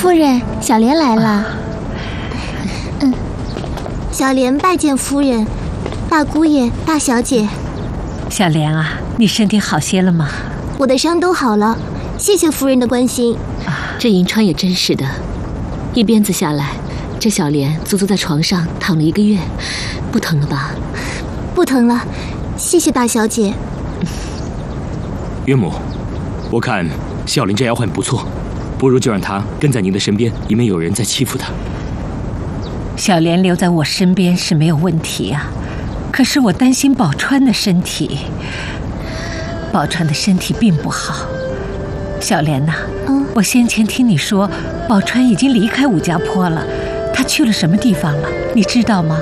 夫人，小莲来了。 小莲拜见夫人、大姑爷、大小姐。 小莲啊，你身体好些了吗？ 我的伤都好了，谢谢夫人的关心。 这银川也真是的，一鞭子下来，这小莲足足在床上躺了1个月，不疼了吧？ 不疼了，谢谢大小姐。 岳母，我看小莲这丫鬟不错，不如就让她跟在您的身边，以免有人在欺负她。 小莲留在我身边是没有问题啊，可是我担心宝钏的身体。宝钏的身体并不好。小莲呐，我先前听你说，宝钏已经离开武家坡了，她去了什么地方了？你知道吗？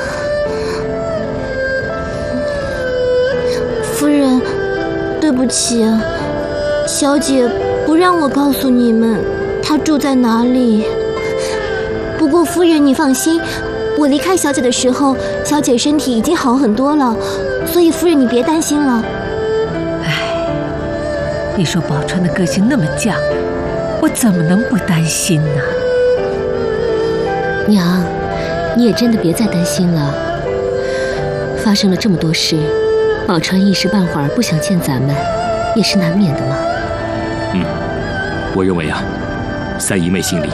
夫人，对不起啊，小姐不让我告诉你们她住在哪里。不过夫人你放心，我离开小姐的时候，小姐身体已经好很多了，所以夫人你别担心了。 你说宝钏的个性那么犟，我怎么能不担心呢？ 娘，你也真的别再担心了。发生了这么多事，宝钏一时半会儿不想见咱们，也是难免的嘛。 我认为啊，三姨妹心里